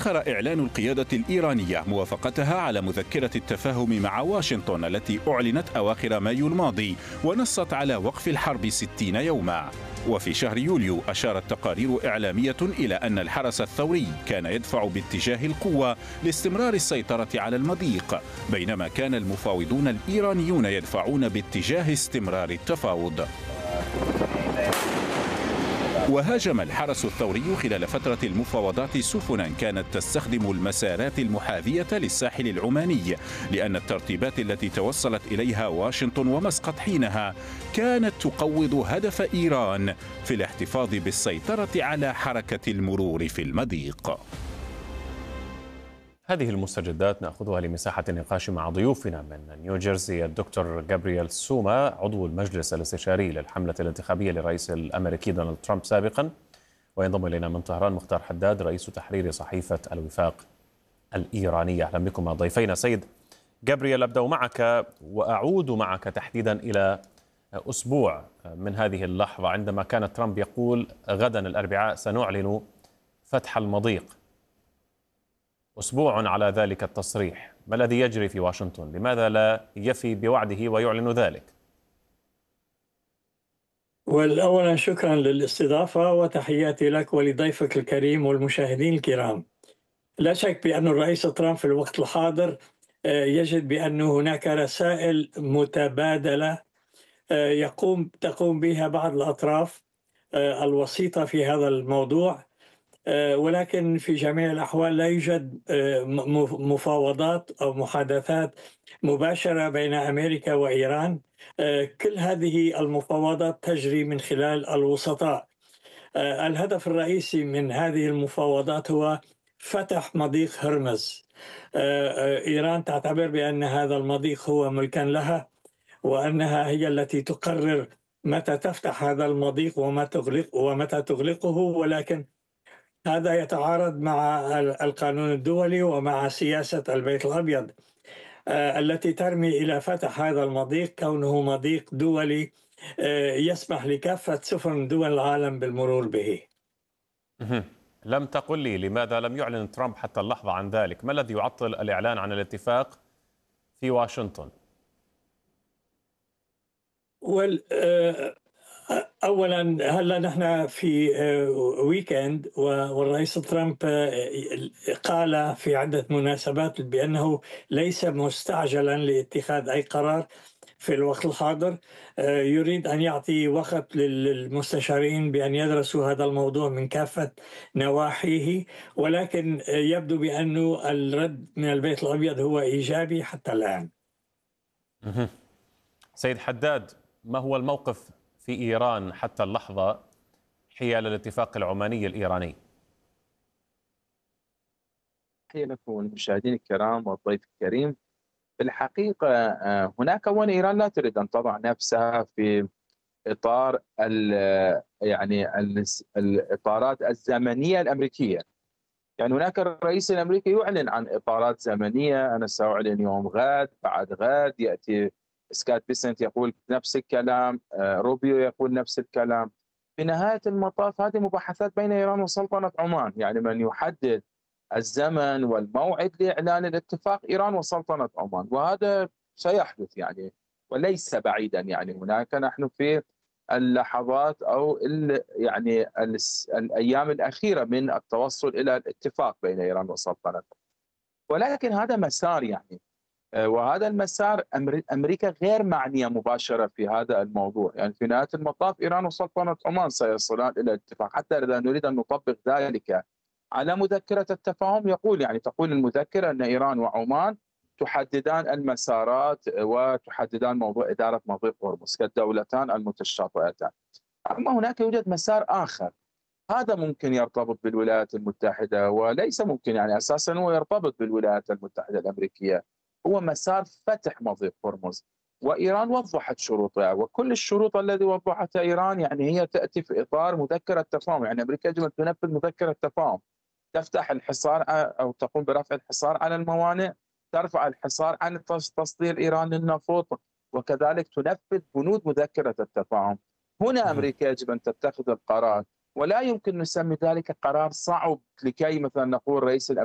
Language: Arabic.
تأخر إعلان القيادة الإيرانية موافقتها على مذكرة التفاهم مع واشنطن التي أعلنت أواخر مايو الماضي ونصت على وقف الحرب 60 يوما. وفي شهر يوليو أشارت تقارير إعلامية إلى أن الحرس الثوري كان يدفع باتجاه القوة لاستمرار السيطرة على المضيق، بينما كان المفاوضون الإيرانيون يدفعون باتجاه استمرار التفاوض. وهاجم الحرس الثوري خلال فترة المفاوضات سفنا كانت تستخدم المسارات المحاذية للساحل العماني، لأن الترتيبات التي توصلت إليها واشنطن ومسقط حينها كانت تقوض هدف إيران في الاحتفاظ بالسيطرة على حركة المرور في المضيق. هذه المستجدات نأخذها لمساحة النقاش مع ضيوفنا من نيوجيرسي الدكتور جابرييل سوما عضو المجلس الاستشاري للحملة الانتخابية للرئيس الأمريكي دونالد ترامب سابقا، وينضم إلينا من طهران مختار حداد رئيس تحرير صحيفة الوفاق الإيرانية. أهلا بكم ضيفينا. سيد جابرييل، أبدأ معك وأعود معك تحديدا إلى أسبوع من هذه اللحظة عندما كان ترامب يقول غدا الأربعاء سنعلن فتح المضيق. أسبوع على ذلك التصريح، ما الذي يجري في واشنطن؟ لماذا لا يفي بوعده ويعلن ذلك؟ أولا شكرا للاستضافة وتحياتي لك ولضيفك الكريم والمشاهدين الكرام. لا شك بأن الرئيس ترامب في الوقت الحاضر يجد بأن هناك رسائل متبادلة تقوم بها بعض الأطراف الوسيطة في هذا الموضوع، ولكن في جميع الأحوال لا يوجد مفاوضات أو محادثات مباشرة بين أمريكا وإيران. كل هذه المفاوضات تجري من خلال الوسطاء. الهدف الرئيسي من هذه المفاوضات هو فتح مضيق هرمز. إيران تعتبر بأن هذا المضيق هو ملكا لها، وأنها هي التي تقرر متى تفتح هذا المضيق ومتى تغلقه، ولكن هذا يتعارض مع القانون الدولي ومع سياسة البيت الأبيض التي ترمي إلى فتح هذا المضيق كونه مضيق دولي يسمح لكافة سفن دول العالم بالمرور به. لم تقل لي لماذا لم يعلن ترامب حتى اللحظة عن ذلك؟ ما الذي يعطل الإعلان عن الاتفاق في واشنطن؟ أولا هلا نحن في ويكند، والرئيس ترامب قال في عدة مناسبات بأنه ليس مستعجلا لاتخاذ أي قرار في الوقت الحاضر. يريد أن يعطي وقت للمستشارين بأن يدرسوا هذا الموضوع من كافة نواحيه، ولكن يبدو بأنه الرد من البيت الأبيض هو إيجابي حتى الآن. سيد حداد، ما هو الموقف في إيران حتى اللحظة حيال الاتفاق العماني الإيراني؟ تحية لكم والمشاهدين الكرام والضيف الكريم. في الحقيقة هناك إيران لا تريد أن تضع نفسها في إطار الإطارات الزمنية الأمريكية. يعني هناك الرئيس الأمريكي يعلن عن إطارات زمنية، أنا سأعلن يوم غد بعد غد، يأتي سكات بيسنت يقول نفس الكلام، روبيو يقول نفس الكلام. في نهاية المطاف هذه مباحثات بين إيران وسلطنة عمان، يعني من يحدد الزمن والموعد لإعلان الاتفاق إيران وسلطنة عمان، وهذا سيحدث يعني وليس بعيدا. يعني هناك نحن في اللحظات أو الأيام الأخيرة من التوصل إلى الاتفاق بين إيران وسلطنة، ولكن هذا مسار يعني، وهذا المسار أمريكا غير معنية مباشرة في هذا الموضوع. يعني في نهاية المطاف إيران وسلطنة عمان سيصلان إلى الاتفاق، حتى إذا نريد أن نطبق ذلك على مذكرة التفاهم. تقول المذكرة أن إيران وعمان تحددان المسارات وتحددان موضوع إدارة مضيق هرمز كالدولتان المتشاطئتان. أما هناك يوجد مسار آخر، هذا ممكن يرتبط بالولايات المتحدة وليس ممكن، يعني أساسا هو يرتبط بالولايات المتحدة الأمريكية، هو مسار فتح مضيق هرمز. وإيران وضحت شروطها، وكل الشروط التي وضحتها إيران يعني هي تأتي في إطار مذكرة التفاهم. يعني أمريكا يجب أن تنفذ مذكرة التفاهم، تفتح الحصار أو تقوم برفع الحصار على الموانئ، ترفع الحصار عن تصدير إيران للنفط، وكذلك تنفذ بنود مذكرة التفاهم. هنا أمريكا يجب أن تتخذ القرار، ولا يمكن نسمي ذلك قرار صعب لكي مثلا نقول رئيس